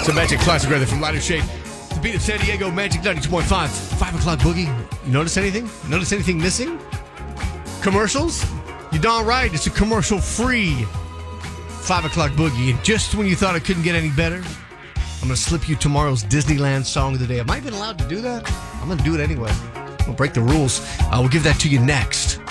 It's a Magic Classic right there from Lighter Shade. The beat of San Diego, Magic 92.5. 5 o'clock boogie. You notice anything? Notice anything missing? Commercials? You're darn right. It's a commercial-free 5 o'clock boogie. And just when you thought it couldn't get any better, I'm going to slip you tomorrow's Disneyland song of the day. Am I even allowed to do that? I'm going to do it anyway. I'm going to break the rules. We'll give that to you next.